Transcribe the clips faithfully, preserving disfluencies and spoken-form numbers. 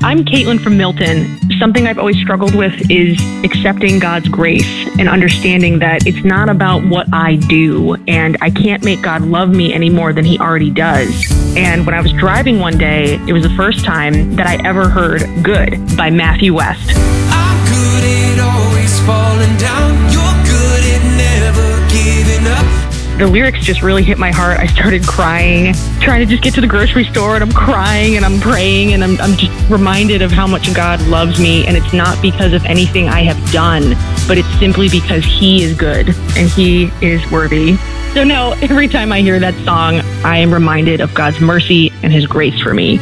I'm Caitlin from Milton. Something I've always struggled with is accepting God's grace and understanding that it's not about what I do, and I can't make God love me any more than he already does. And when I was driving one day, it was the first time that I ever heard Good by Matthew West. I'm good at always falling down. You're good at never giving up. The lyrics just really hit my heart. I started crying, trying to just get to the grocery store, and I'm crying and I'm praying, and I'm, I'm just reminded of how much God loves me. And it's not because of anything I have done, but it's simply because he is good and he is worthy. So now, every time I hear that song, I am reminded of God's mercy and his grace for me.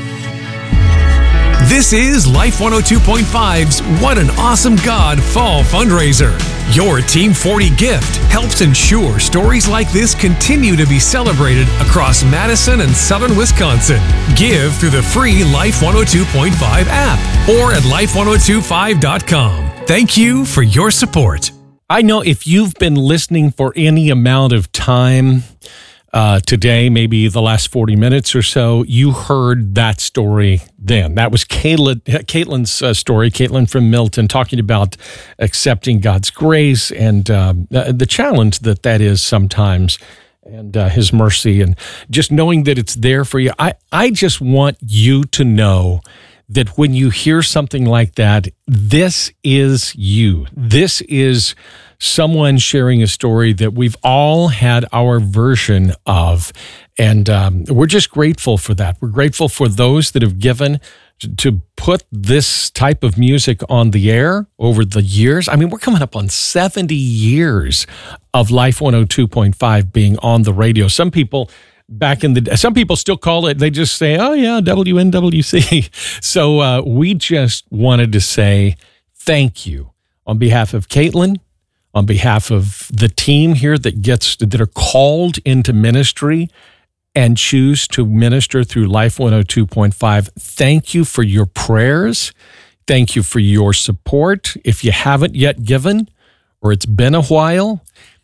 This is Life one oh two point five's What an Awesome God Fall Fundraiser. Your Team forty gift helps ensure stories like this continue to be celebrated across Madison and Southern Wisconsin. Give through the free Life one oh two point five app or at life one oh two five dot com. Thank you for your support. I know if you've been listening for any amount of time uh, today, maybe the last forty minutes or so, you heard that story then. That was Caitlin, Caitlin's uh, story, Caitlin from Milton, talking about accepting God's grace and um, the challenge that that is sometimes, and uh, his mercy, and just knowing that it's there for you. I, I just want you to know that when you hear something like that, this is you. This is someone sharing a story that we've all had our version of. And um, we're just grateful for that. We're grateful for those that have given to, to put this type of music on the air over the years. I mean, we're coming up on seventy years of Life one oh two point five being on the radio. Some people back in the some people still call it, they just say, oh yeah, W N W C. So uh, we just wanted to say thank you on behalf of Caitlin, on behalf of the team here that gets that are called into ministry and choose to minister through Life one oh two point five. Thank you for your prayers. Thank you for your support. If you haven't yet given, or it's been a while,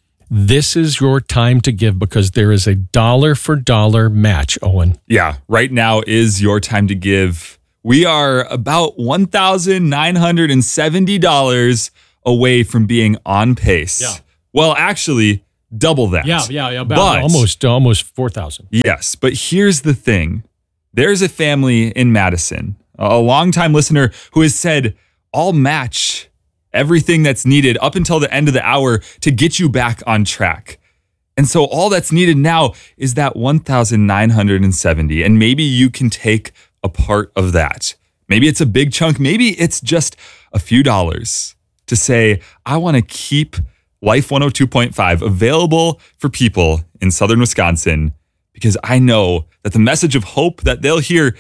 this is your time to give, because there is a dollar for dollar match, Owen. Yeah, right now is your time to give. We are about one thousand nine hundred seventy dollars away from being on pace. Yeah. Well, actually, double that. Yeah, yeah, yeah. About But- almost, almost four thousand. Yes, but here's the thing. There's a family in Madison, a longtime listener, who has said, I'll match everything that's needed up until the end of the hour to get you back on track. And so all that's needed now is that one thousand nine hundred seventy, and maybe you can take a part of that. Maybe it's a big chunk. Maybe it's just a few dollars to say, I want to keep Life one oh two point five available for people in Southern Wisconsin, because I know that the message of hope that they'll hear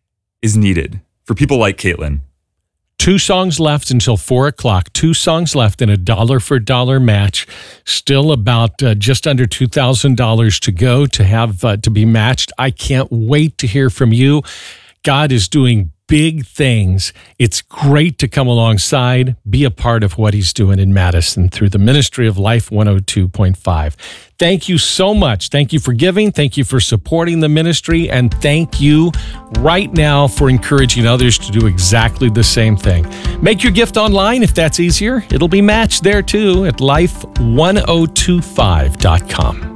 is needed for people like Caitlin. Two songs left until four o'clock. Two songs left in a dollar for dollar match. Still about uh, just under two thousand dollars to go to have uh, to be matched. I can't wait to hear from you. God is doing big things. It's great to come alongside, be a part of what he's doing in Madison through the ministry of Life one oh two point five. Thank you so much. Thank you for giving. Thank you for supporting the ministry. And thank you right now for encouraging others to do exactly the same thing. Make your gift online if that's easier. It'll be matched there too at life one oh two five dot com.